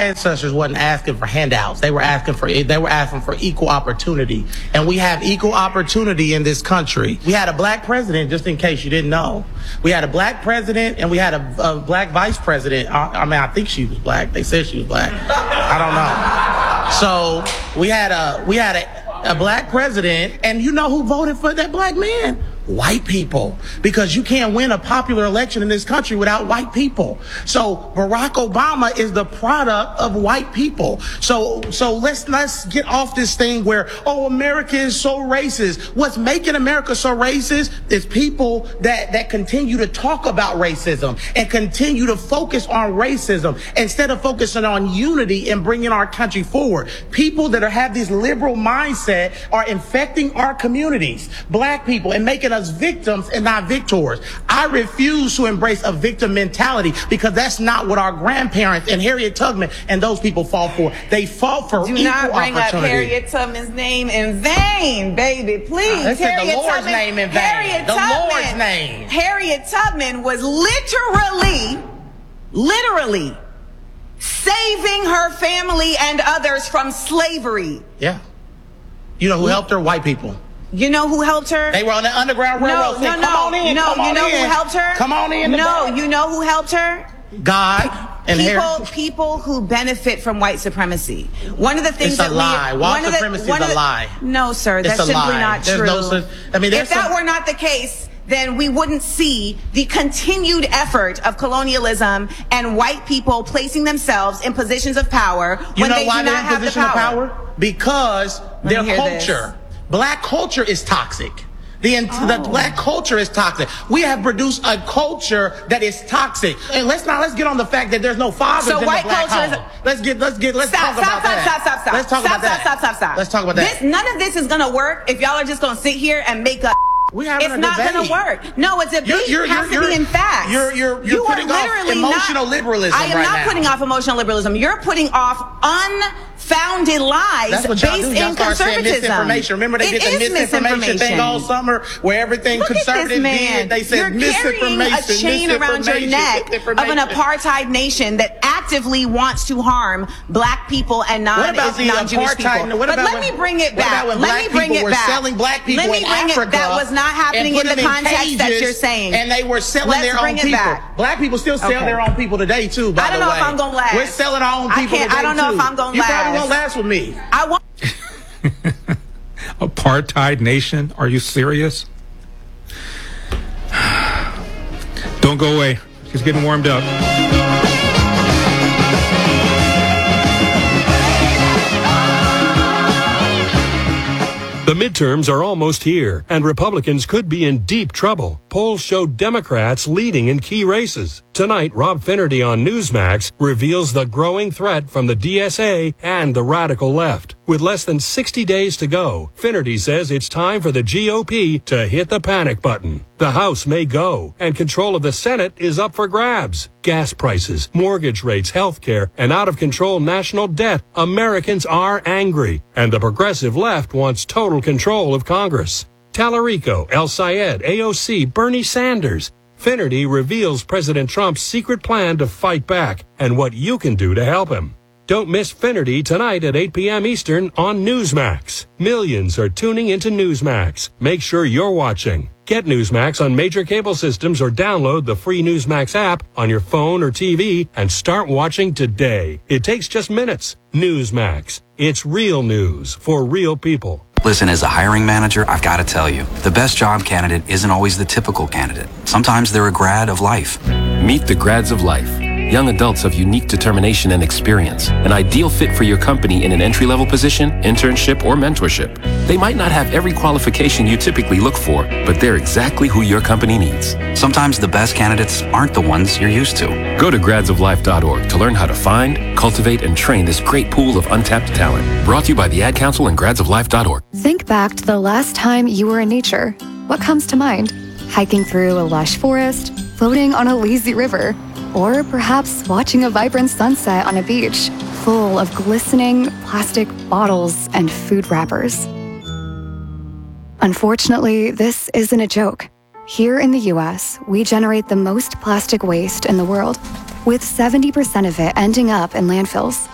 ancestors wasn't asking for handouts. They were asking for equal opportunity. And we have equal opportunity in this country. We had a black president, just in case you didn't know. We had a black president and we had a black vice president. I think she was black. They said she was black. I don't know. So we had a black president, and you know who voted for that black man? White people, because you can't win a popular election in this country without white people. So Barack Obama is the product of white people. So let's get off this thing where, oh, America is so racist. What's making America so racist is people that continue to talk about racism and continue to focus on racism instead of focusing on unity and bringing our country forward. People that have this liberal mindset are infecting our communities, black people, and making us victims and not victors. I refuse to embrace a victim mentality, because that's not what our grandparents and Harriet Tubman and those people fought for. They fought for equal opportunity. Do not bring up Harriet Tubman's name in vain, baby. Please. They said the Lord's name in vain. The Lord's name. Harriet Tubman was literally saving her family and others from slavery. Yeah. You know who helped her? White people. You know who helped her? They were on the Underground Railroad. Come on in. No, you know who helped her? Come on in. No, you know who helped her? God and people who benefit from white supremacy. One of the things it's a lie. White supremacy is a lie. No, sir, that's simply not true. If that were not the case, then we wouldn't see the continued effort of colonialism and white people placing themselves in positions of power when they do not have the power. Because their culture. Black culture is toxic. The black culture is toxic. We have produced a culture that is toxic. And let's get on the fact that there's no fathers in the black home. Let's talk about that. Let's talk about that. None of this is gonna work if y'all are just gonna sit here and make up. It's not going to work. No, it's a debate. It has to be in fact. You're putting off emotional liberalism right now. I am not putting off emotional liberalism. You're putting off unfounded lies based in conservatism. Misinformation. Remember they did the misinformation thing all summer where everything conservative did. They said misinformation. You're carrying a chain around your neck of an apartheid nation that actively wants to harm black people and non-Jewish people. But let me bring it back. Let me bring it back. Selling black people in Africa. That was not happening in the context that you're saying. And they were selling their own people. Black people still sell their own people today too, by the way. I don't know if I'm going to last. We're selling our own people today too. I don't know if I'm going to last. You probably won't last with me. Apartheid nation? Are you serious? Don't go away. She's getting warmed up. The midterms are almost here, and Republicans could be in deep trouble. Polls show Democrats leading in key races. Tonight, Rob Finnerty on Newsmax reveals the growing threat from the DSA and the radical left. With less than 60 days to go, Finnerty says it's time for the GOP to hit the panic button. The House may go, and control of the Senate is up for grabs. Gas prices, mortgage rates, healthcare, and out-of-control national debt. Americans are angry, and the progressive left wants total control of Congress. Tallarico, El Sayed, AOC, Bernie Sanders. Finnerty reveals President Trump's secret plan to fight back and what you can do to help him. Don't miss Finnerty tonight at 8 p.m. Eastern on Newsmax. Millions are tuning into Newsmax. Make sure you're watching. Get Newsmax on major cable systems or download the free Newsmax app on your phone or TV and start watching today. It takes just minutes. Newsmax. It's real news for real people. Listen, as a hiring manager, I've got to tell you, the best job candidate isn't always the typical candidate. Sometimes they're a grad of life. Meet the grads of life. Young adults of unique determination and experience. An ideal fit for your company in an entry-level position, internship, or mentorship. They might not have every qualification you typically look for, but they're exactly who your company needs. Sometimes the best candidates aren't the ones you're used to. Go to gradsoflife.org to learn how to find, cultivate, and train this great pool of untapped talent. Brought to you by the Ad Council and gradsoflife.org. Think back to the last time you were in nature. What comes to mind? Hiking through a lush forest, floating on a lazy river, or perhaps watching a vibrant sunset on a beach full of glistening plastic bottles and food wrappers. Unfortunately, this isn't a joke. Here in the US, we generate the most plastic waste in the world, with 70% of it ending up in landfills.